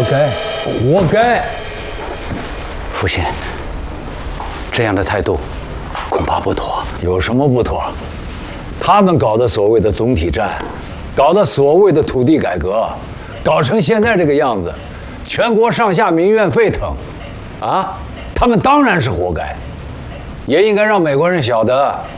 该，活该！ 父亲，这样的态度恐怕不妥。 有什么不妥？他们搞的所谓的总体战，搞的所谓的土地改革，搞成现在这个样子，全国上下民怨沸腾，啊，他们当然是活该，也应该让美国人晓得，